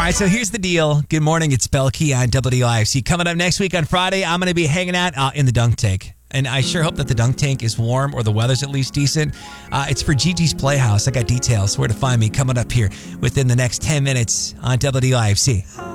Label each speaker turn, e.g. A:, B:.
A: right, so here's the deal. Good morning, it's Belkey on WIFC. Coming up next week on Friday, I'm going to be hanging out in the dunk tank. And I sure hope that the dunk tank is warm or the weather's at least decent. It's for Gigi's Playhouse. I got details where to find me coming up here within the next 10 minutes on WIFC.